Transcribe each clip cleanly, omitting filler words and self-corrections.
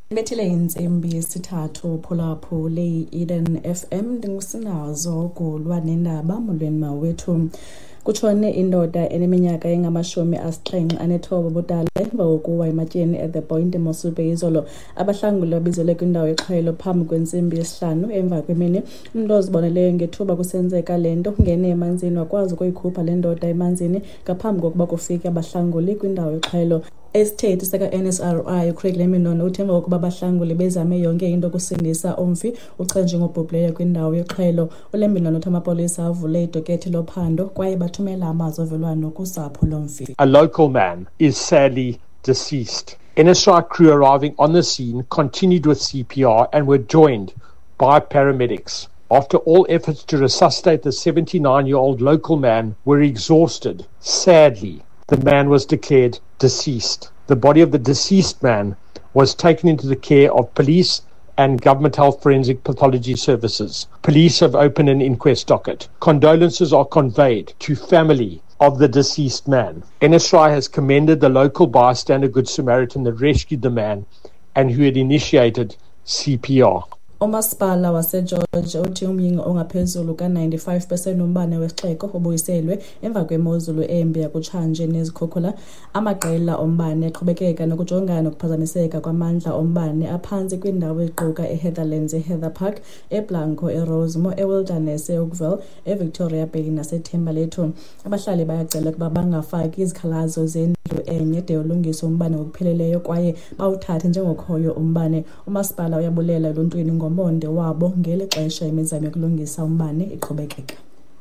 Bethile intsimbi yesithathu phulaphula le Eden FM ndingusinazo kulwa nendaba molweni mawethu. Kutshone indoda eneminyaka engama-79 ubudala emva kokuwa ematyeni at the Point Mossel Bay izolo. Abahlanguli babizelwe kwindawo yexhwelo phambi kwentsimbi yesihlanu emva kwemini. Umntu oziboneleyo ngethuba kusenzeka le nto ungene emanzini wakwazi ukuyikhupha le ndoda emanzini ngaphambi kokuba kufike abahlanguli kwindawo yexhwelo. Esithethi sika-NSRI uCraig Leminono uthemba ukuba abahlanguli bezame yonke into kusindisa umfi uChenjing obhubhileyo kwindawo yexhwelo. uLeminono uthi amapolisa avule idokethi lophando kwaye bathumela amazwi ovelwano kusapho lomfi. A local man is sadly deceased. NSRI crew arriving on the scene continued with CPR and were joined by paramedics. After all efforts to resuscitate the 79-year-old local man were exhausted, sadly, the man was declared deceased. The body of the deceased man was taken into the care of police and Government Health Forensic Pathology Services. Police have opened an inquest docket. Condolences are conveyed to family of the deceased man. NSRI has commended the local bystander Good Samaritan that rescued the man and who had initiated CPR. Umasipala waseGeorge uthi umyinge ongaphezulu ka-95% umbane wesixeko ubuyiselwe emva kwemozulu embi yakutshanje nezikhukhula. Amaqela ombane aqhubekeka nokujongana nokuphazamiseka kwamandla ombane aphantsi kwindawo equka eHeatherlands, eHeather Park, eBlanco, eRosemore, eWilderness, eOakville, eVictoria Bay naseThembalethu. Abahlali bayacela ukuba bangafaki izikhalazo zendlu enye de ulungise umbane ngokupheleleyo kwaye bawuthathe njengokhoyo umbane. Umasipala uyabulela eluntwini ngomonde wabo ngeli xesha imizamo yokulungisa umbane iqhubekeka.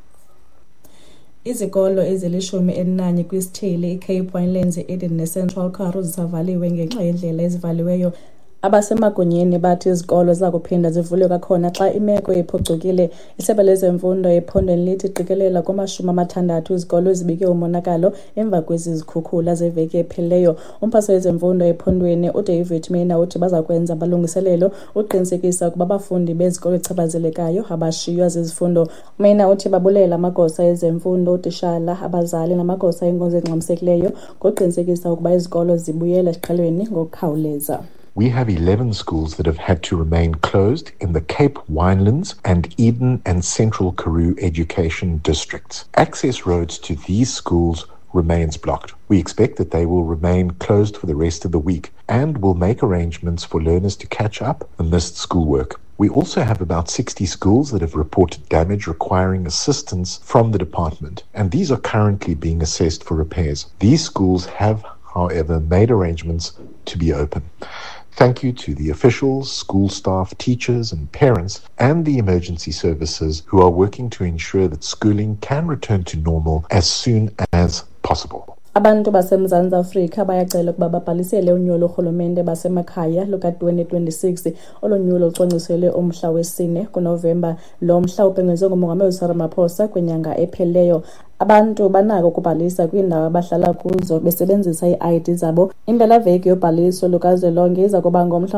Izikolo ezili-11 kwisithili iCape Winelands, Eden neCentral Karoo zisavaliwe ngenxa yendlela ezivaliweyo. Abasemagunyeni bathi izikolo zakuphinda zivulwe kwakhona xa imeko iphucukile. Isebe lezemfundo ephondweni lithi qikelela kuma-60 izikolo ezibike umonakalo emva kwezi zikhukhula zeveki ephelileyo. Umphathi wezemfundo ephondweni uDavid Mina uthi baza kwenza abalungiselelo uqinisekisa ukuba abafundi bezikolo echaphazelekayo abashiywa zizifundo. Mina uthi babulela amagosa ezemfundo, utishala, abazali namagosa enkonzo engxamisekileyo ngokuqinisekisa ukuba izikolo zibuyela esiqhelweni ngokukhawuleza. We have 11 schools that have had to remain closed in the Cape Winelands and Eden and Central Karoo education districts. Access roads to these schools remains blocked. We expect that they will remain closed for the rest of the week and will make arrangements for learners to catch up amidst schoolwork. We also have about 60 schools that have reported damage requiring assistance from the department, and these are currently being assessed for repairs. These schools have, however, made arrangements to be open. Thank you to the officials, school staff, teachers and parents and the emergency services who are working to ensure that schooling can return to normal as soon as possible. Abantu baseMzantsi Afrika bayacela ukuba babhalisele unyulo urhulumente basemakhaya luka-2026 olonyulo lucwangciselwe umhla wesi-4 kuNovemba. Lo mhla ubhengezwe nguMongameli Cyril Ramaphosa kwinyanga ephelileyo. Abantu banako ukubhalisa kwiindawo abahlala kuzo besebenzisa ii-ID zabo. Impelaveki yobhaliso lukazwelonke iza kuba ngomhla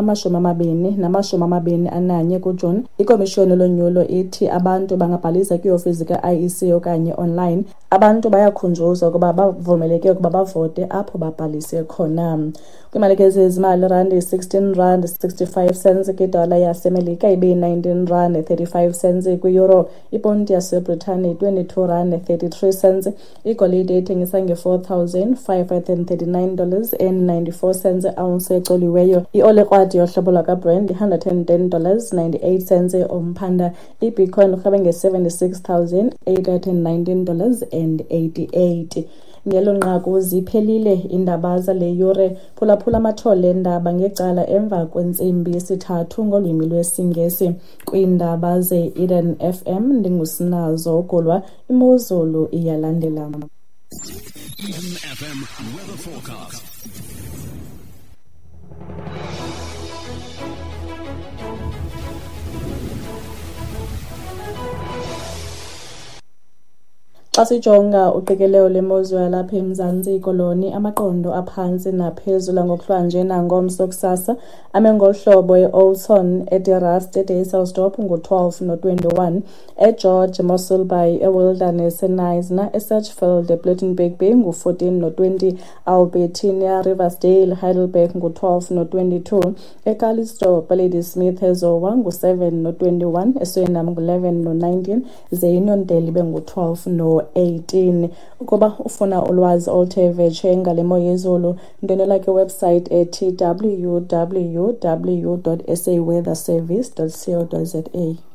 20 na-21 kuJuni. Ikomishoni lonyulo ithi abantu bangabhalisa kwiofisi zika-IEC okanye online. Abantu bayakhunjuzwa ukuba bavumeleke ukuba bavote apho babhalise khona. Kwimalike zezimali randi 16 rand 65 cents kwidola yasemelika, ibe-19 rand 35 cents kwi-euro. Iponti yaseBritane 22 rand 33 cents. Igolide ithengisa $4,539.94 ounce ecoliweyo. Iolekrwadi yohlobo lwakaBrent $110.98 omphanda. iBitcoin urhabe nge $76,819.88. Ngelo nqaku ziphelile iindaba zale yure. Phulaphula amathole endaba ngecala emva kwentsimbi yesithathu ngolwimi lwesiNgesi kwiindaba ze-Eden FM. Ndingusinazo Kulwa, imozulu iyalandela. Eden FM weather forecast. Xa sijonga uqikelelo lwemozulu yalapha eMzantsi Koloni, amaqondo aphansi naphezulu ngokuhlanje nangomso kusasa ame ngolu hlobo: e-Oldton, eDirrast, eDayselsdorp ngu-12 no-21, eGeorge, Mossel Bay, eWilderness, eNyasna, eSatchfield, ePlettenberg ngu-14 no-20, Albertina, Riversdale, Heidelberg ngu-12 no-22, eCalisto, Ladysmith, eZowa ngu-7 no-21, eSwellendam ngu-11 no-19, ze iNyondele ibe ngu-12 no-18. Ukuba ufuna ulwazi oluthe vetshe ngale mo yezulu, ndwendela kwiwebsite ethi www.saweatherservice.co.za.